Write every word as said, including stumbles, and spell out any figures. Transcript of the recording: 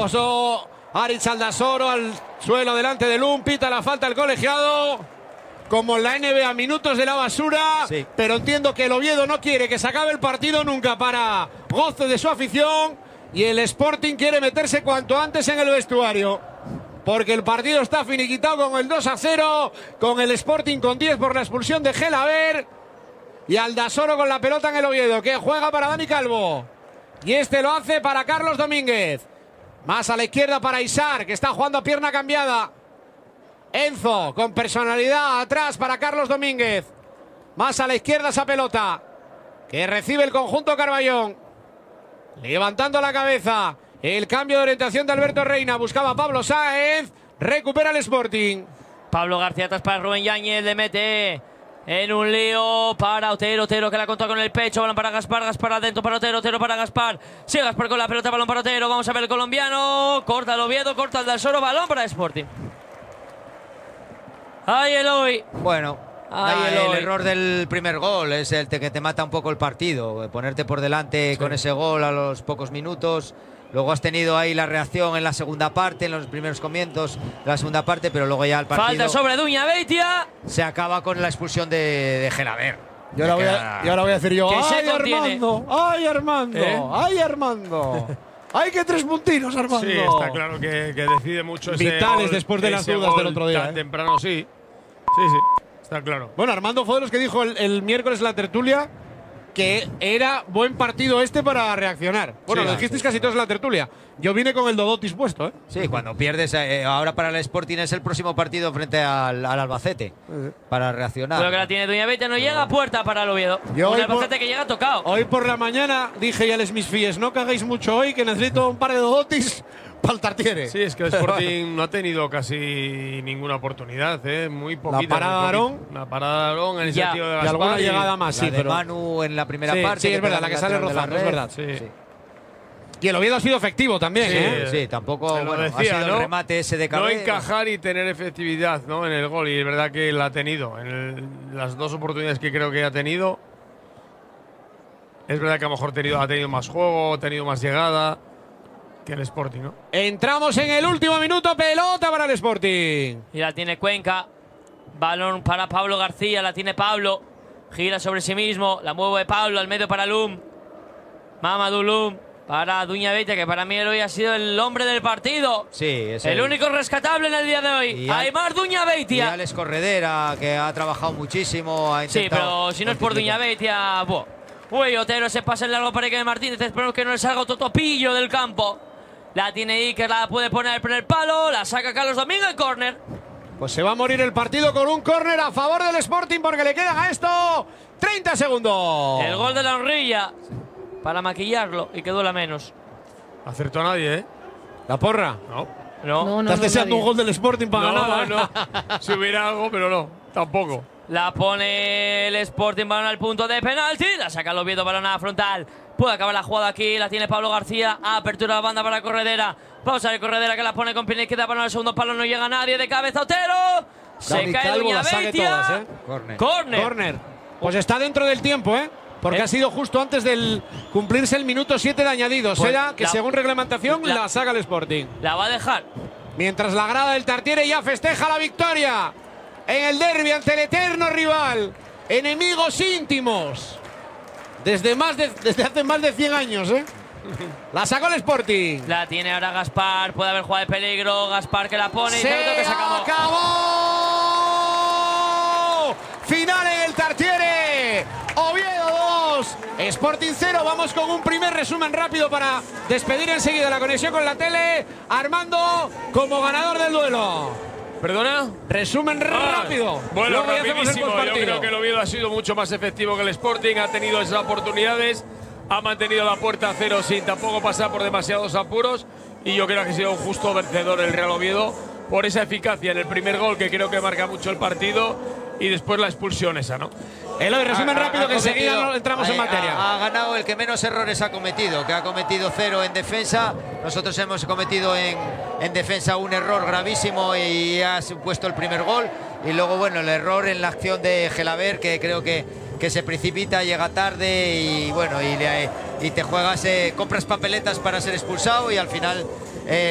Posó Aritz Aldasoro al suelo delante de Lum. Pita la falta el colegiado. Como en la N B A, minutos de la basura. Sí. Pero entiendo que el Oviedo no quiere que se acabe el partido nunca para goce de su afición. Y el Sporting quiere meterse cuanto antes en el vestuario. Porque el partido está finiquitado con el dos a cero. Con el Sporting con diez por la expulsión de Gelaber. Y Aldasoro con la pelota en el Oviedo, que juega para Dani Calvo. Y este lo hace para Carlos Domínguez. Más a la izquierda para Isar, que está jugando a pierna cambiada. Enzo, con personalidad, atrás para Carlos Domínguez. Más a la izquierda esa pelota, que recibe el conjunto Carballón. Levantando la cabeza. El cambio de orientación de Alberto Reina. Buscaba a Pablo Sáenz. Recupera el Sporting. Pablo García atrás para Rubén Yáñez. Le mete en un lío para Otero. Otero que la contó con el pecho. Balón para Gaspar. Gaspar adentro para Otero. Otero para Gaspar. Sigue Gaspar con la pelota. Balón para Otero. Vamos a ver el colombiano. Corta el Oviedo. Corta el Aldasoro. Balón para Sporting. Ay, Eloy. Bueno, Ay, nah, Eloy. el error del primer gol es el que te mata un poco el partido. Ponerte por delante sí. con ese gol a los pocos minutos. Luego has tenido ahí la reacción en la segunda parte, en los primeros comienzos de la segunda parte, pero luego ya el partido... Falta sobre Duña Beitia. Se acaba con la expulsión de, de Gelaber. Y ahora, voy a, y ahora voy a decir yo, ¡ay, Armando! ¡Ay, Armando! ¿Eh? ¡Ay, Armando! ¡Ay, que tres puntinos, Armando! Sí, está claro que, que decide mucho ese Vitales gol, después de las ese dudas gol del otro día. Tan ¿eh? temprano, sí. Sí, sí, está claro. Bueno, Armando fue de los que dijo el, el miércoles en la tertulia que era buen partido este para reaccionar. Bueno, Sí, lo dijisteis sí. casi todos en la tertulia. Yo vine con el Dodotis puesto, ¿eh? Sí, cuando pierdes, eh, ahora para el Sporting es el próximo partido frente al, al Albacete, Uh-huh. para reaccionar. Creo que la tiene Duña Beitia. No llega a puerta para el Oviedo. Yo Un hoy Albacete por- que llega tocado. Hoy por la mañana dije ya a les mis fies, no cagáis mucho hoy, que necesito un par de Dodotis para el Tartiere. Sí, es que el Sporting no ha tenido casi ninguna oportunidad, ¿eh? Muy poquita. parada muy de Aarón. poquita. La parada de Aarón en el Ya. sentido de Y Gaspar. alguna llegada más, La sí, de pero… Manu en la primera Sí, parte. sí, es verdad, pega la en que el sale lateral de la rozando, es red. verdad. Sí. Sí. Y el Oviedo ha sido efectivo también, Sí. ¿eh? Sí, tampoco Se lo bueno, decía, ha sido ¿no? el remate ese de No cabeza. encajar y tener efectividad, ¿no? En el gol. Y es verdad que la ha tenido. En el- las dos oportunidades que creo que ha tenido. Es verdad que a lo mejor tenido, ha tenido más juego, ha tenido más llegada que el Sporting, ¿no? Entramos en el último minuto, pelota para el Sporting. Y la tiene Cuenca. Balón para Pablo García. La tiene Pablo. Gira sobre sí mismo. La mueve Pablo al medio para Lum. Mamadou Lum para Duña Beitia, que para mí hoy ha sido el hombre del partido. Sí, es El único rescatable en el día de hoy. Y al- Aimar Duña Y Beitia. Alex Corredera, que ha trabajado muchísimo. Ha Sí, intentado pero si no es por Duña multiplicar. Beitia. Buah. Uy, Otero se pasa el largo para Iker Martínez. Esperemos que no le salga otro topillo del campo. La tiene Iker, la puede poner por el palo. La saca Carlos Domínguez, córner. Pues se va a morir el partido con un córner a favor del Sporting porque le quedan a esto treinta segundos. El gol de la honrilla para maquillarlo y que duela menos. Acertó a nadie, ¿eh? La porra. No. No, No, no, Estás no, deseando nadie. un gol del Sporting para No, ganar. no. Si hubiera algo, pero no. Tampoco. La pone el Sporting, balón al punto de penalti. La saca el Oviedo, balón a la frontal. Puede acabar la jugada aquí. La tiene Pablo García. Apertura de banda para Corredera. Vamos a ver Corredera que la pone con pierna izquierda. Balón al segundo palo. No llega nadie. De cabeza Otero. Se Dani cae Calvo Duña las saque Beitia. todas, ¿eh? Córner. Córner. Córner. Pues está dentro del tiempo, ¿eh? Porque ¿Eh? ha sido justo antes del cumplirse el minuto siete de añadidos. Pues Era que la- según reglamentación la, la- saca el Sporting. La va a dejar. Mientras la grada del Tartiere ya festeja la victoria en el derbi ante el eterno rival. Enemigos íntimos. Desde, más de, desde hace más de cien años, ¿eh? La sacó el Sporting. La tiene ahora Gaspar. Puede haber jugada de peligro. Gaspar que la pone. y ¡Se minuto que se acabó. acabó! Final en el Tartiere. Oviedo dos, Sporting cero. Vamos con un primer resumen rápido para despedir enseguida la conexión con la tele. Armando como ganador del duelo. ¿Perdona? Resumen Ah, rápido. Bueno, Luego ya hacemos el rapidísimo. Yo postpartido. creo que el Oviedo ha sido mucho más efectivo que el Sporting. Ha tenido esas oportunidades. Ha mantenido la puerta a cero sin tampoco pasar por demasiados apuros. Y yo creo que ha sido un justo vencedor el Real Oviedo por esa eficacia en el primer gol, que creo que marca mucho el partido. Y después la expulsión esa, ¿no? Eloy, resumen Ha- ha- rápido ha que enseguida cometido- no entramos en ha- materia. Ha, ha ganado el que menos errores ha cometido, que ha cometido cero en defensa. Nosotros hemos cometido en, en defensa un error gravísimo y ha supuesto el primer gol. Y luego, bueno, el error en la acción de Gelaber, que creo que, que se precipita, llega tarde y bueno, y, le- y te juegas, eh, compras papeletas para ser expulsado y al final